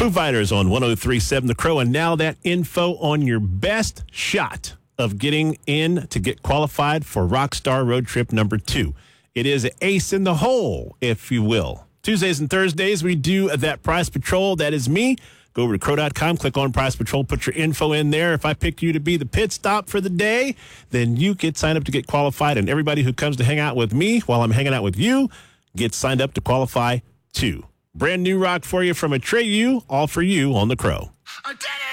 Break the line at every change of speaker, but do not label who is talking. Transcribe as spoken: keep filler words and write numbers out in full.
Foo Fighters on one oh three point seven The Crow, and now that info on your best shot of getting in to get qualified for Rockstar Road Trip number two. It is an ace in the hole, if you will. Tuesdays and Thursdays, we do that Prize Patrol. That is me. Go over to crow dot com, click on Prize Patrol, put your info in there. If I pick you to be the pit stop for the day, then you get signed up to get qualified, and everybody who comes to hang out with me while I'm hanging out with you gets signed up to qualify too. Brand new rock for you from Atreyu, all for you on The Crow.
I did it!